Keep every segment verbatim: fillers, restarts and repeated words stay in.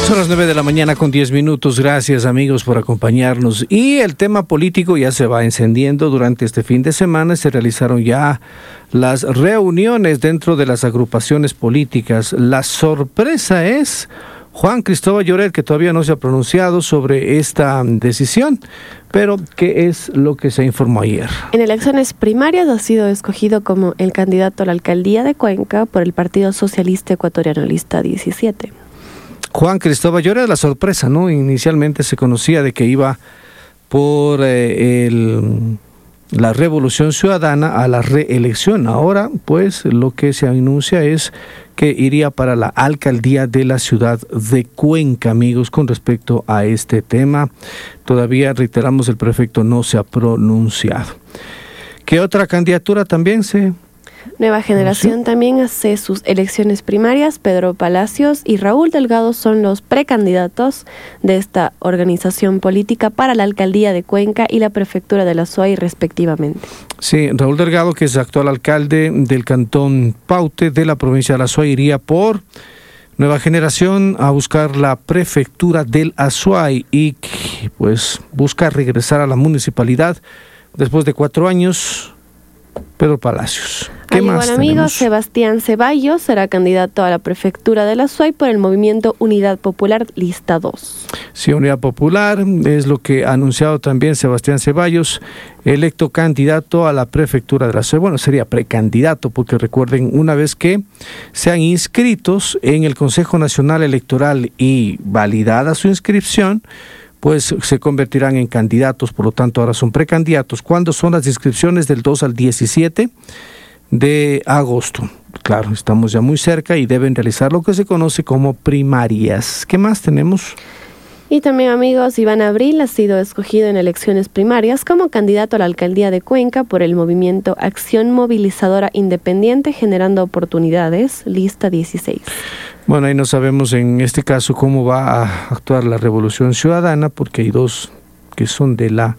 Son las nueve de la mañana con diez minutos. Gracias, amigos, por acompañarnos. Y el tema político ya se va encendiendo. Durante este fin de semana se realizaron ya las reuniones dentro de las agrupaciones políticas. La sorpresa es Juan Cristóbal Lloret, que todavía no se ha pronunciado sobre esta decisión. Pero, ¿qué es lo que se informó ayer? En elecciones primarias ha sido escogido como el candidato a la alcaldía de Cuenca por el Partido Socialista Ecuatoriano Lista diecisiete. Juan Cristóbal Lloret, la sorpresa, ¿no? Inicialmente se conocía de que iba por eh, el, la Revolución Ciudadana a la reelección. Ahora, pues, lo que se anuncia es que iría para la alcaldía de la ciudad de Cuenca, amigos. Con respecto a este tema, todavía, reiteramos, el prefecto no se ha pronunciado. ¿Qué otra candidatura también se...? Nueva Generación también hace sus elecciones primarias. Pedro Palacios y Raúl Delgado son los precandidatos de esta organización política para la alcaldía de Cuenca y la prefectura de la Suay, respectivamente. Sí, Raúl Delgado, que es actual alcalde del cantón Paute de la provincia de la Suay, iría por Nueva Generación a buscar la prefectura del Azuay y pues busca regresar a la municipalidad después de cuatro años. Pedro Palacios. ¿Qué Al más igual, amigos, tenemos? Sebastián Ceballos será candidato a la prefectura de la Suay por el movimiento Unidad Popular Lista dos. Sí, Unidad Popular es lo que ha anunciado también Sebastián Ceballos, electo candidato a la prefectura de la Suay. Bueno, sería precandidato, porque recuerden, una vez que sean inscritos en el Consejo Nacional Electoral y validada su inscripción, pues se convertirán en candidatos. Por lo tanto, ahora son precandidatos. ¿Cuándo son las inscripciones? Del dos al diecisiete de agosto. Claro, estamos ya muy cerca y deben realizar lo que se conoce como primarias. ¿Qué más tenemos? Y también, amigos, Iván Abril ha sido escogido en elecciones primarias como candidato a la alcaldía de Cuenca por el movimiento Acción Movilizadora Independiente Generando Oportunidades, Lista dieciséis. Bueno, ahí no sabemos en este caso cómo va a actuar la Revolución Ciudadana, porque hay dos que son de la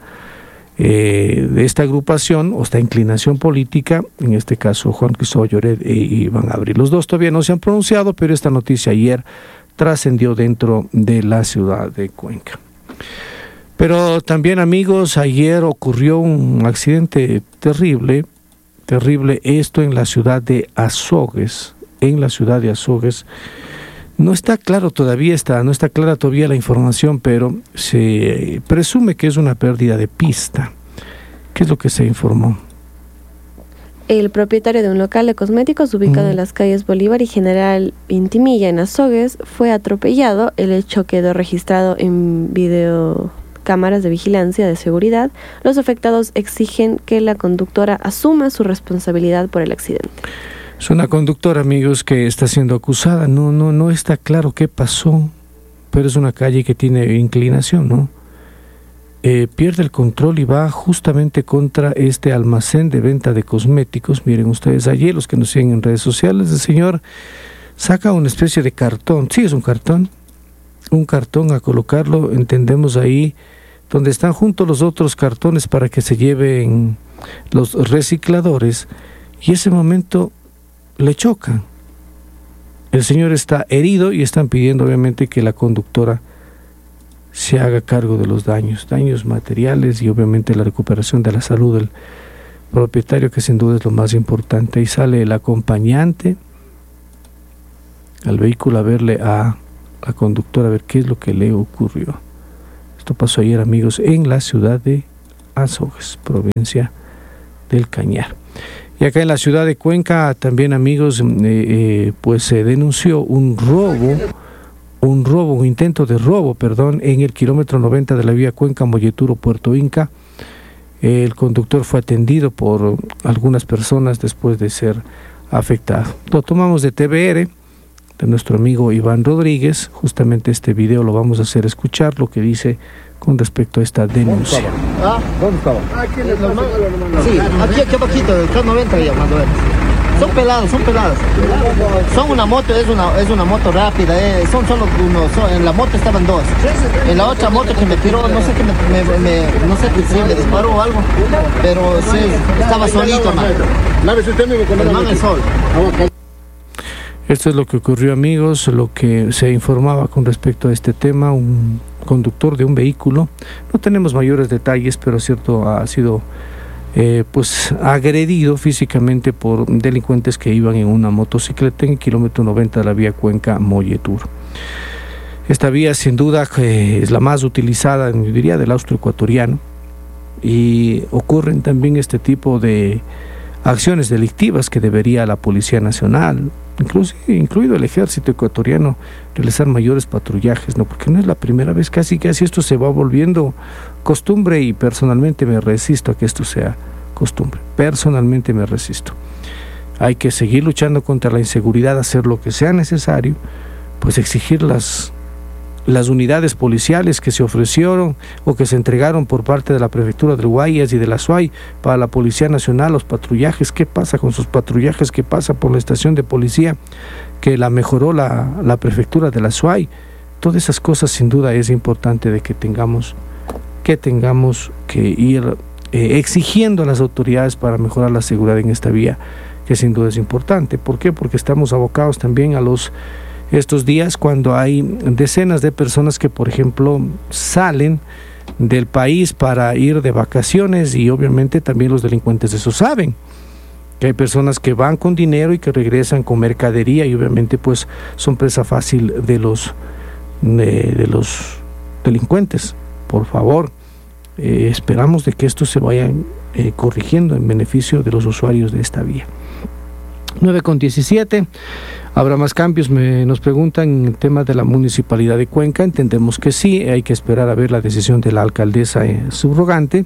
eh, de esta agrupación o esta inclinación política, en este caso Juan Cristóbal Lloret e Iván Abril. Los dos todavía no se han pronunciado, pero esta noticia ayer trascendió dentro de la ciudad de Cuenca. Pero también, amigos, ayer ocurrió un accidente terrible, terrible, esto en la ciudad de Azogues, en la ciudad de Azogues. No está claro todavía, está, no está clara todavía la información, pero se presume que es una pérdida de pista. ¿Qué es lo que se informó? El propietario de un local de cosméticos ubicado mm. en las calles Bolívar y General Pintimilla en Azogues fue atropellado. El hecho quedó registrado en videocámaras de vigilancia de seguridad. Los afectados exigen que la conductora asuma su responsabilidad por el accidente. Es una conductora, amigos, que está siendo acusada. No, no, no está claro qué pasó, pero es una calle que tiene inclinación, ¿no? Eh, pierde el control y va justamente contra este almacén de venta de cosméticos. Miren ustedes allí, los que nos siguen en redes sociales, el señor saca una especie de cartón, sí es un cartón, un cartón a colocarlo, entendemos ahí, donde están juntos los otros cartones para que se lleven los recicladores, y ese momento le chocan. El señor está herido y están pidiendo obviamente que la conductora se haga cargo de los daños, daños materiales y obviamente la recuperación de la salud del propietario, que sin duda es lo más importante. Y sale el acompañante al vehículo a verle a la conductora, a ver qué es lo que le ocurrió. Esto pasó ayer, amigos, en la ciudad de Azogues, provincia del Cañar. Y acá en la ciudad de Cuenca también, amigos, eh, eh, pues se denunció un robo, un robo, un intento de robo, perdón, en el kilómetro noventa de la vía Cuenca-Molleturo-Puerto Inca. El conductor fue atendido por algunas personas después de ser afectado. Lo tomamos de T V R, de nuestro amigo Iván Rodríguez. Justamente este video lo vamos a hacer escuchar, lo que dice con respecto a esta denuncia. ¿Ah? ¿Dónde estaba? Aquí en el normal. Sí, aquí, aquí abajito, del K noventa ya, más o menos. Son pelados, son pelados. Son una moto, es una, es una moto rápida, eh. son solo unos, son, en la moto estaban dos. En la otra moto que me tiró, no sé que me, me, me no sé si me disparó o algo, pero sí, estaba solito, man. El man es sol. Esto es lo que ocurrió, amigos, lo que se informaba con respecto a este tema. Un conductor de un vehículo, no tenemos mayores detalles, pero cierto, ha sido eh, pues agredido físicamente por delincuentes que iban en una motocicleta en el kilómetro noventa de la vía Cuenca-Molletur. Esta vía sin duda eh, es la más utilizada, yo diría, del austroecuatoriano, y ocurren también este tipo de acciones delictivas que debería la Policía Nacional, incluso incluido el Ejército Ecuatoriano, realizar mayores patrullajes, ¿no? Porque no es la primera vez, casi casi esto se va volviendo costumbre, y personalmente me resisto a que esto sea costumbre. Personalmente me resisto. Hay que seguir luchando contra la inseguridad, hacer lo que sea necesario, pues exigir las las unidades policiales que se ofrecieron o que se entregaron por parte de la Prefectura del Guayas y de la SUAY para la Policía Nacional, los patrullajes. ¿Qué pasa con sus patrullajes? ¿Qué pasa por la estación de policía que la mejoró la, la Prefectura de la SUAY? Todas esas cosas sin duda es importante de que tengamos que, tengamos que ir eh, exigiendo a las autoridades para mejorar la seguridad en esta vía, que sin duda es importante. ¿Por qué? Porque estamos abocados también a los estos días cuando hay decenas de personas que, por ejemplo, salen del país para ir de vacaciones, y obviamente también los delincuentes eso saben, que hay personas que van con dinero y que regresan con mercadería, y obviamente pues son presa fácil de los de, de los delincuentes. Por favor, eh, esperamos de que esto se vaya eh, corrigiendo en beneficio de los usuarios de esta vía. nueve con diecisiete. ¿Habrá más cambios? Me, nos preguntan en el tema de la Municipalidad de Cuenca. Entendemos que sí, hay que esperar a ver la decisión de la alcaldesa eh, subrogante,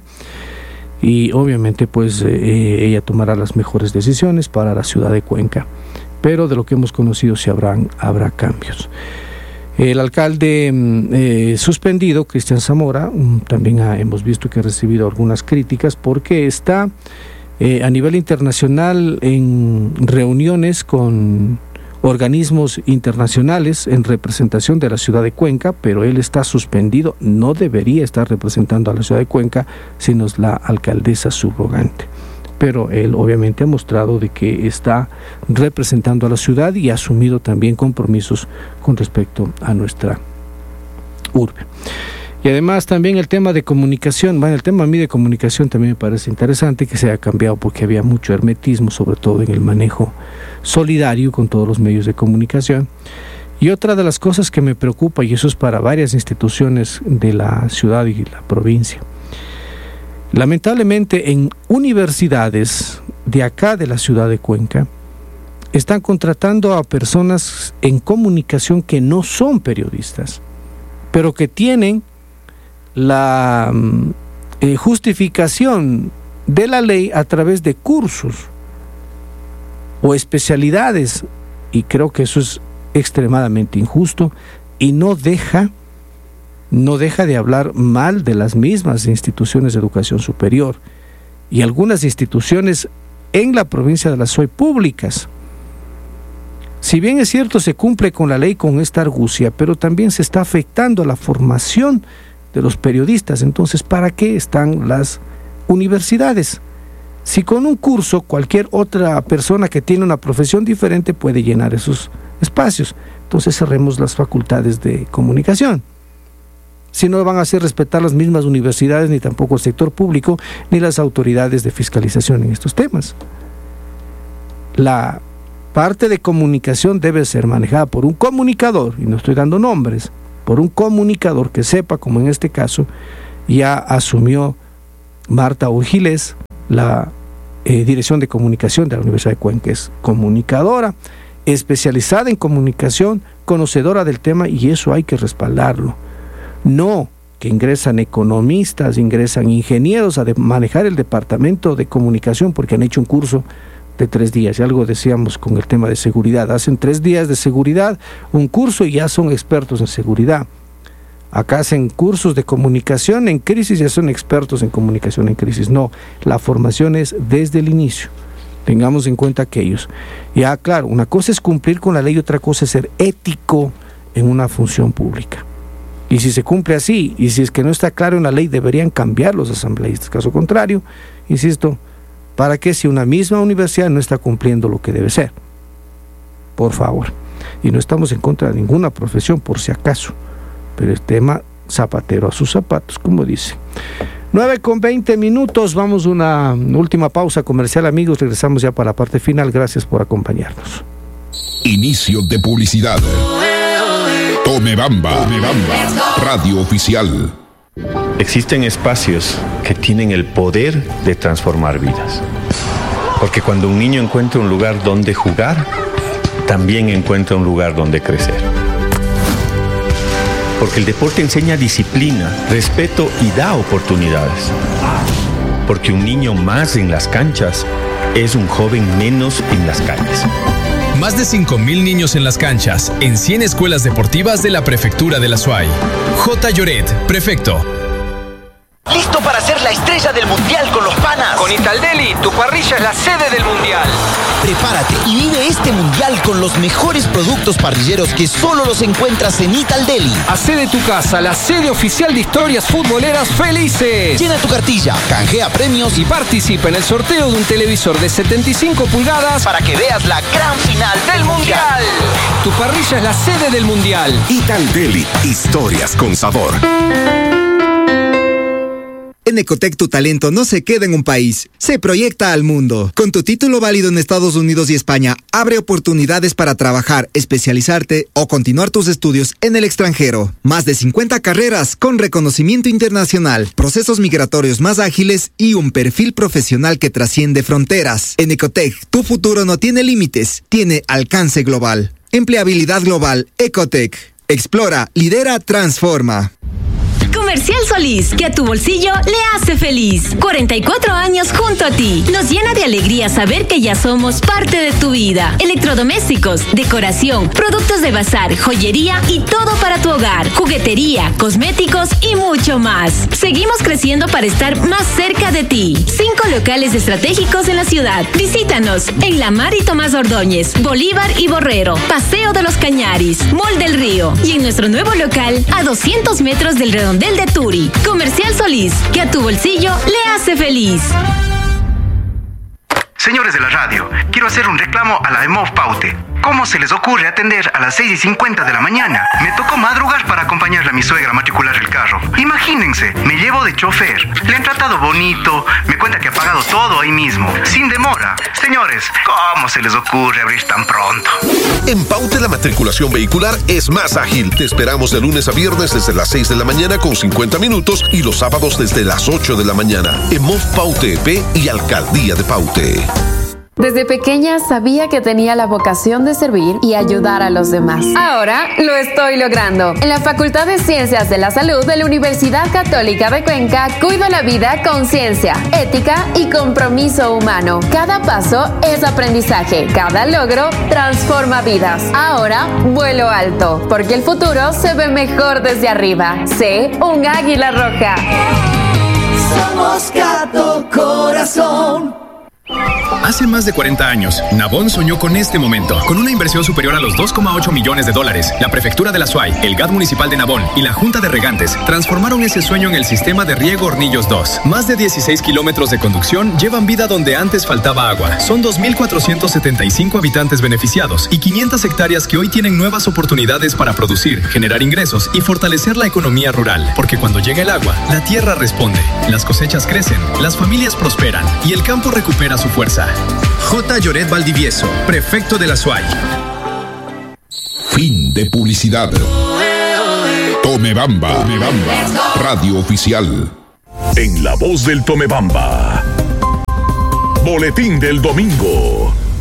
y obviamente pues eh, ella tomará las mejores decisiones para la ciudad de Cuenca, pero de lo que hemos conocido sí habrán, habrá cambios. El alcalde eh, suspendido, Cristian Zamora, um, también ha, hemos visto que ha recibido algunas críticas porque está eh, a nivel internacional en reuniones con organismos internacionales en representación de la ciudad de Cuenca, pero él está suspendido. No debería estar representando a la ciudad de Cuenca, sino es la alcaldesa subrogante. Pero él obviamente ha mostrado de que está representando a la ciudad y ha asumido también compromisos con respecto a nuestra urbe. Y además también el tema de comunicación, bueno, el tema a mí de comunicación también me parece interesante que se haya cambiado, porque había mucho hermetismo, sobre todo en el manejo solidario con todos los medios de comunicación. Y otra de las cosas que me preocupa, y eso es para varias instituciones de la ciudad y la provincia, lamentablemente en universidades de acá de la ciudad de Cuenca están contratando a personas en comunicación que no son periodistas, pero que tienen la eh, justificación de la ley a través de cursos o especialidades, y creo que eso es extremadamente injusto y no deja no deja de hablar mal de las mismas instituciones de educación superior y algunas instituciones en la provincia de la SUAY públicas. Si bien es cierto, se cumple con la ley con esta argucia, pero también se está afectando la formación de los periodistas. Entonces, ¿para qué están las universidades? Si con un curso cualquier otra persona que tiene una profesión diferente puede llenar esos espacios, entonces cerremos las facultades de comunicación. Si no van a hacer respetar las mismas universidades, ni tampoco el sector público, ni las autoridades de fiscalización en estos temas. La parte de comunicación debe ser manejada por un comunicador, y no estoy dando nombres, por un comunicador que sepa, como en este caso ya asumió Marta Urgiles, la eh, dirección de comunicación de la Universidad de Cuenca. Es comunicadora, especializada en comunicación, conocedora del tema, y eso hay que respaldarlo. No que ingresan economistas, ingresan ingenieros a de manejar el departamento de comunicación porque han hecho un curso de tres días. Y algo decíamos con el tema de seguridad. Hacen tres días de seguridad, un curso, y ya son expertos en seguridad. Acá hacen cursos de comunicación en crisis y ya son expertos en comunicación en crisis. No, la formación es desde el inicio. Tengamos en cuenta aquellos. Ya, claro, una cosa es cumplir con la ley y otra cosa es ser ético en una función pública. Y si se cumple así, y si es que no está claro en la ley, deberían cambiar los asambleístas. Caso contrario, insisto, ¿para qué si una misma universidad no está cumpliendo lo que debe ser? por favor. Y no estamos en contra de ninguna profesión, por si acaso, pero el tema zapatero a sus zapatos, como dice. nueve con veinte minutos, vamos a una última pausa comercial, amigos, regresamos ya para la parte final, gracias por acompañarnos. Inicio de publicidad. Tome Bamba, Tome Bamba, radio oficial. Existen espacios que tienen el poder de transformar vidas. Porque cuando un niño encuentra un lugar donde jugar, también encuentra un lugar donde crecer. Porque el deporte enseña disciplina, respeto y da oportunidades. Porque un niño más en las canchas es un joven menos en las calles. Más de cinco mil niños en las canchas, en cien escuelas deportivas de la Prefectura de la Suay. J. Lloret, prefecto. ¿Listo para ser la estrella del mundial con los panas? Con Italdeli, tu parrilla es la sede del mundial. Prepárate y vive este mundial con los mejores productos parrilleros que solo los encuentras en Italdeli. Hacé de tu casa la sede oficial de historias futboleras felices. Llena tu cartilla, canjea premios y participa en el sorteo de un televisor de setenta y cinco pulgadas para que veas la gran final del mundial. Tu parrilla es la sede del mundial. Italdeli, historias con sabor. En Ecotec tu talento no se queda en un país, se proyecta al mundo. Con tu título válido en Estados Unidos y España, abre oportunidades para trabajar, especializarte o continuar tus estudios en el extranjero. Más de cincuenta carreras con reconocimiento internacional, procesos migratorios más ágiles y un perfil profesional que trasciende fronteras. En Ecotec, tu futuro no tiene límites, tiene alcance global. Empleabilidad global, Ecotec. Explora, lidera, transforma. Comercial Solís, que a tu bolsillo le hace feliz. cuarenta y cuatro años junto a ti. Nos llena de alegría saber que ya somos parte de tu vida. Electrodomésticos, decoración, productos de bazar, joyería y todo para tu hogar. Juguetería, cosméticos y mucho más. Seguimos creciendo para estar más cerca de ti. Cinco locales estratégicos en la ciudad. Visítanos en La Mar y Tomás Ordóñez, Bolívar y Borrero, Paseo de los Cañaris, Mall del Río y en nuestro nuevo local a doscientos metros del redondel de Turi. Comercial Solís, que a tu bolsillo le hace feliz. Señores de la radio, quiero hacer un reclamo a la EMOV Paute. ¿Cómo se les ocurre atender a las seis y cincuenta de la mañana? Me tocó madrugar para acompañarle a mi suegra a matricular el carro. Imagínense, me llevo de chofer. Le han tratado bonito, me cuenta que ha pagado todo ahí mismo, sin demora. Señores, ¿cómo se les ocurre abrir tan pronto? En Paute la matriculación vehicular es más ágil. Te esperamos de lunes a viernes desde las seis de la mañana con cincuenta minutos y los sábados desde las ocho de la mañana. EMOV Paute E P y Alcaldía de Paute. Desde pequeña sabía que tenía la vocación de servir y ayudar a los demás. Ahora lo estoy logrando. En la Facultad de Ciencias de la Salud de la Universidad Católica de Cuenca, cuido la vida con ciencia, ética y compromiso humano. Cada paso es aprendizaje. Cada logro transforma vidas. Ahora vuelo alto, porque el futuro se ve mejor desde arriba. Sé un águila roja. Somos Gato Corazón. Hace más de cuarenta años, Nabón soñó con este momento. Con una inversión superior a los dos coma ocho millones de dólares, la Prefectura de la Suay, el G A T Municipal de Nabón y la Junta de Regantes transformaron ese sueño en el sistema de riego Hornillos dos. Más de dieciséis kilómetros de conducción llevan vida donde antes faltaba agua. Son dos mil cuatrocientos setenta y cinco habitantes beneficiados y quinientas hectáreas que hoy tienen nuevas oportunidades para producir, generar ingresos y fortalecer la economía rural. Porque cuando llega el agua, la tierra responde, las cosechas crecen, las familias prosperan y el campo recupera su fuerza. J. Lloret Valdivieso, prefecto de la Suay. Fin de publicidad. Tome Bamba, Tome Bamba, radio oficial. En la voz del Tome Bamba. Boletín del domingo.